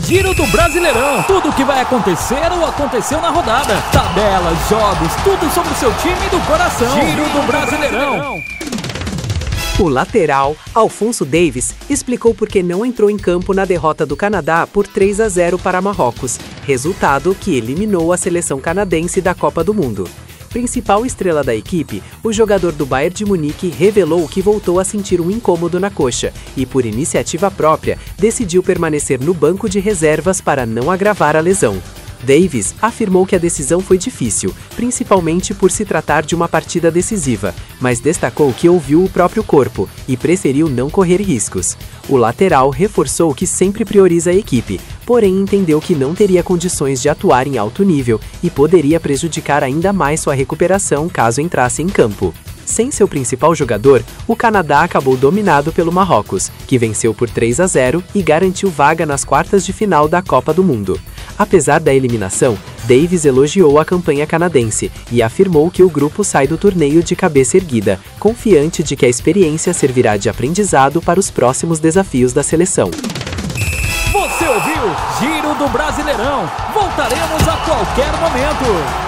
Giro do Brasileirão. Tudo o que vai acontecer ou aconteceu na rodada. Tabelas, jogos, tudo sobre o seu time do coração. Giro do Brasileirão. O lateral, Alphonso Davies, explicou por que não entrou em campo na derrota do Canadá por 3-0 para Marrocos, resultado que eliminou a seleção canadense da Copa do Mundo. Principal estrela da equipe, o jogador do Bayern de Munique revelou que voltou a sentir um incômodo na coxa e, por iniciativa própria, decidiu permanecer no banco de reservas para não agravar a lesão. Davies afirmou que a decisão foi difícil, principalmente por se tratar de uma partida decisiva, mas destacou que ouviu o próprio corpo e preferiu não correr riscos. O lateral reforçou que sempre prioriza a equipe, porém entendeu que não teria condições de atuar em alto nível e poderia prejudicar ainda mais sua recuperação caso entrasse em campo. Sem seu principal jogador, o Canadá acabou dominado pelo Marrocos, que venceu por 3-0 e garantiu vaga nas quartas de final da Copa do Mundo. Apesar da eliminação, Davies elogiou a campanha canadense e afirmou que o grupo sai do torneio de cabeça erguida, confiante de que a experiência servirá de aprendizado para os próximos desafios da seleção. Você ouviu Giro do Brasileirão. Voltaremos a qualquer momento.